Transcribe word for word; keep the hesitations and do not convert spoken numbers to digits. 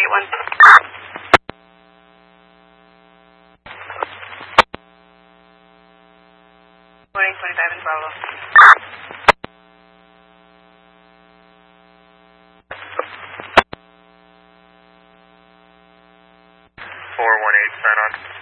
eight one. Morning, twenty-five and Bravo. four one eight, sign on.